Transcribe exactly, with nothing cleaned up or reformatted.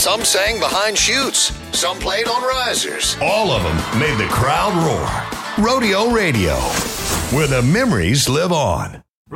Some sang behind chutes. Some played on risers. All of them made the crowd roar. Rodeo Radio, where the memories live on.